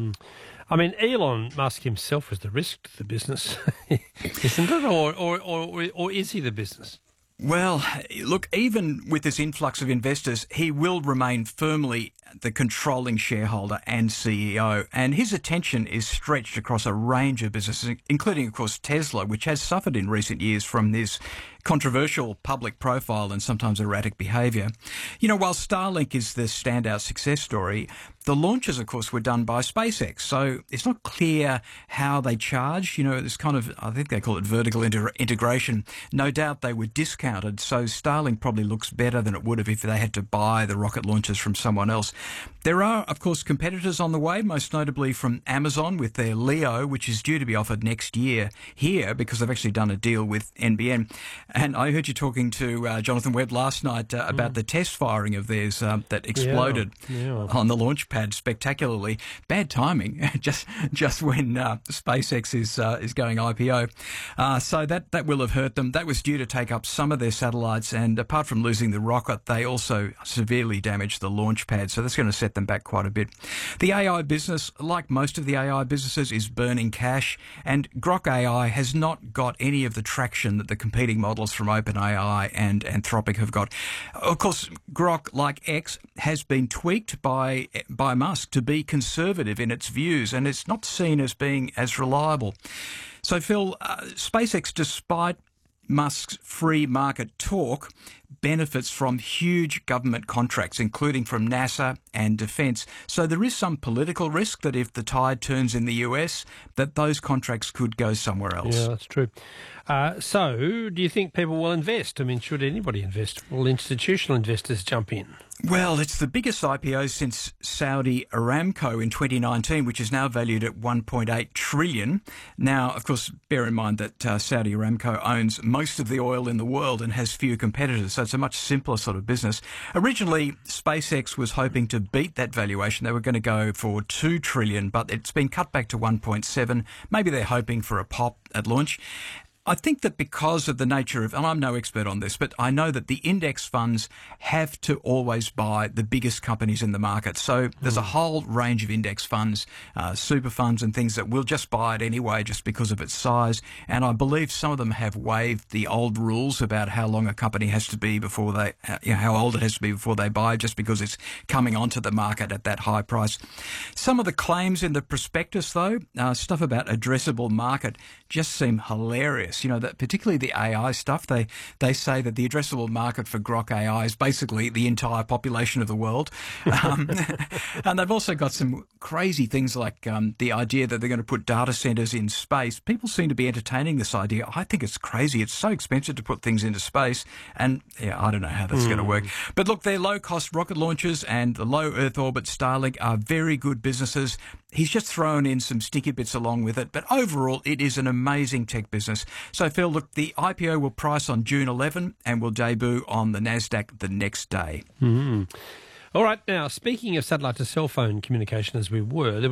I mean, Elon Musk himself is the risk to the business, isn't it? Or is he the business? Well, look, even with this influx of investors, he will remain firmly the controlling shareholder and CEO, and his attention is stretched across a range of businesses, including, of course, Tesla, which has suffered in recent years from this controversial public profile and sometimes erratic behaviour. You know, while Starlink is the standout success story, the launches, of course, were done by SpaceX, so it's not clear how they charge. You know, this kind of, I think they call it vertical integration. No doubt they were discounted, so Starlink probably looks better than it would have if they had to buy the rocket launches from someone else. There are, of course, competitors on the way, most notably from Amazon with their Leo, which is due to be offered next year here because they've actually done a deal with NBN. And I heard you talking to Jonathan Webb last night about the test firing of theirs that exploded on the launch pad spectacularly. Bad timing, just when SpaceX is going IPO. So that will have hurt them. That was due to take up some of their satellites, and apart from losing the rocket, they also severely damaged the launch pad. So that's going to set them back quite a bit. The AI business, like most of the AI businesses, is burning cash, and Grok AI has not got any of the traction that the competing models from OpenAI and Anthropic have got. Of course, Grok, like X, has been tweaked by Musk to be conservative in its views, and it's not seen as being as reliable. So, Phil, SpaceX, despite Musk's free market talk, benefits from huge government contracts, including from NASA and defence. So there is some political risk that if the tide turns in the US, that those contracts could go somewhere else. Yeah, that's true. So do you think people will invest? I mean, should anybody invest? Will institutional investors jump in? Well, it's the biggest IPO since Saudi Aramco in 2019, which is now valued at $1.8 trillion. Now, of course, bear in mind that Saudi Aramco owns most of the oil in the world and has few competitors, so it's a much simpler sort of business. Originally, SpaceX was hoping to beat that valuation. They were going to go for $2 trillion, but it's been cut back to 1.7. Maybe they're hoping for a pop at launch. I think that because of the nature of, and I'm no expert on this, but I know that the index funds have to always buy the biggest companies in the market. So there's a whole range of index funds, super funds and things that will just buy it anyway just because of its size. And I believe some of them have waived the old rules about how long a company has to be before they, how old it has to be before they buy, just because it's coming onto the market at that high price. Some of the claims in the prospectus, though, stuff about addressable market, just seem hilarious. You know, that particularly the AI stuff, they say that the addressable market for Grok AI is basically the entire population of the world. And they've also got some crazy things like the idea that they're going to put data centers in space. People seem to be entertaining this idea. I think it's crazy. It's so expensive to put things into space. And yeah, I don't know how that's going to work. But look, their low-cost rocket launches and the low Earth orbit Starlink are very good businesses. He's just thrown in some sticky bits along with it. But overall, it is an amazing tech business. So, Phil, look, the IPO will price on June 11 and will debut on the NASDAQ the next day. All right. Now, speaking of satellite to cell phone communication, as we were, there